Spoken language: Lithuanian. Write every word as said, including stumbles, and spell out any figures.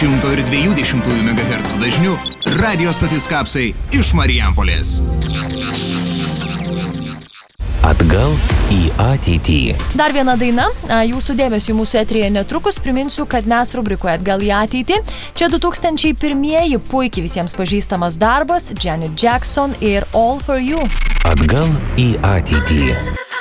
šimto ir dviejų dešimtųjų megahercų dažniu radio stotis Kapsai iš Marijampolės. Atgal į ateitį. Dar viena daina, jūsų dėmesio mūsų eteryje netrukus. Priminsiu, kad mes rubrikoje Atgal į ateitį. Čia du tūkstančiai pirmieji puikiai visiems pažįstamas darbas, Janet Jackson ir All for You. Atgal į ateitį.